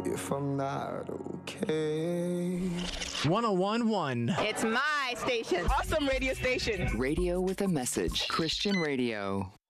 if I'm not okay. 101.1. It's my station. Awesome radio station. Radio with a message. Christian radio.